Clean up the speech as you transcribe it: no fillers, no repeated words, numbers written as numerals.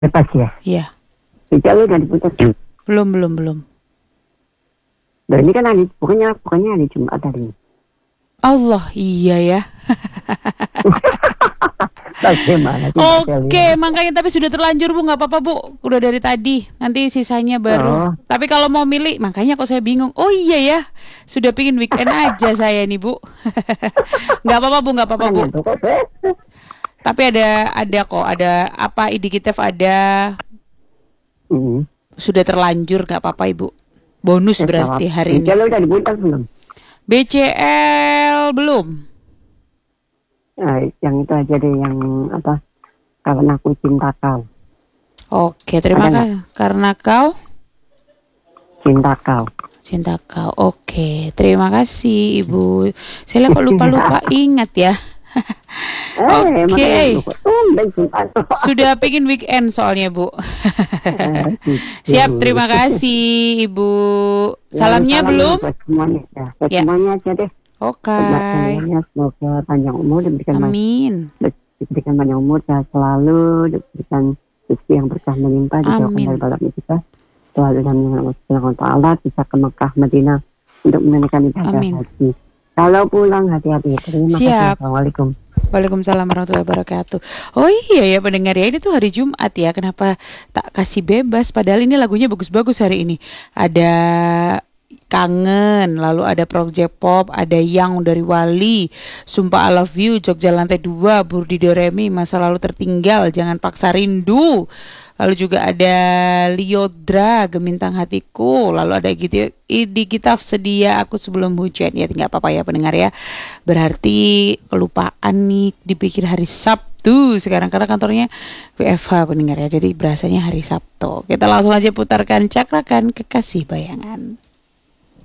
Bebas ya? Iya. Jalur udah diputus. Belum. Nah ini kan bukannya hari Jumat tadi. Allah, iya ya. Bagaimana sih Oke, makanya tapi sudah terlanjur Bu, nggak apa-apa Bu. Udah dari tadi, nanti sisanya baru. Tapi kalau mau milih, makanya kok saya bingung. Oh iya ya, sudah pingin weekend aja saya nih Bu. Nggak apa-apa Bu, nggak apa-apa Bu. Tapi ada kok, ada apa indikatif ada. Sudah terlanjur, nggak apa-apa Ibu. Bonus berarti hari ini. BCL udah diputar belum? BCL belum. Nah, yang itu aja deh, yang apa? Karena aku cinta kau. Oke, terima kasih. Karena kau cinta kau. Oke, terima kasih Ibu. Saya kok lupa ingat ya. Oke. Sudah pengen weekend soalnya Bu. Siap, terima kasih Ibu. Salamnya belum? Semuanya aja deh. Oke. Semoga panjang umur, amin. Diberikan panjang umur dan selalu diberikan rezeki yang berkah melimpah, dijauhkan dari balak kita. Selalu dalam nama Allah Taala bisa ke Mekah, Madinah untuk menunaikan ibadah haji. Kalau pulang hati-hati. Terima kasih. Assalamualaikum. Waalaikumsalam warahmatullahi wabarakatuh. Oh iya ya pendengar ya, ini tuh hari Jumat ya. Kenapa tak kasih bebas? Padahal ini lagunya bagus-bagus hari ini. Ada Kangen, lalu ada Project Pop, ada Yang dari Wali, Sumpah I Love You, Jogja Lantai 2, Burdi Doremi, Masa Lalu Tertinggal, Jangan Paksa Rindu. Lalu juga ada Liodra, Gemintang Hatiku. Lalu ada di Kitab Sedia Aku Sebelum Hujan. Ya nggak apa-apa ya pendengar ya. Berarti kelupaan nih dipikir hari Sabtu sekarang karena kantornya WFH pendengar ya. Jadi berasanya hari Sabtu. Kita langsung aja putarkan Cakrakan Kekasih Bayangan.